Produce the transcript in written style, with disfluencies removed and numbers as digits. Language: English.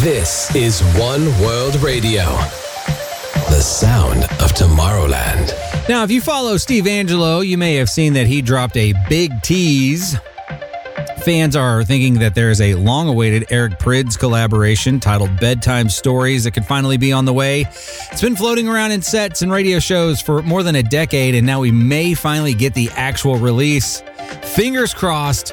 This is One World Radio, the sound of Tomorrowland. Now, if you follow Steve Angelo, you may have seen that he dropped a big tease. Fans are thinking that there is a long-awaited Eric Prydz collaboration titled Bedtime Stories that could finally be on the way. It's been floating around in sets and radio shows for more than a decade, and now we may finally get the actual release. Fingers crossed.